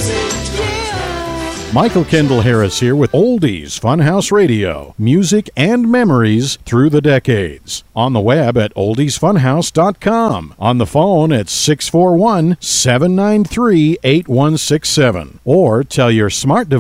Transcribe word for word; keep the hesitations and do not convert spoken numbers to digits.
Michael Kendall Harris here with Oldies Funhouse Radio, music and memories through the decades. On the web at oldies funhouse dot com. On the phone at six four one, seven nine three, eight one six seven. Or tell your smart device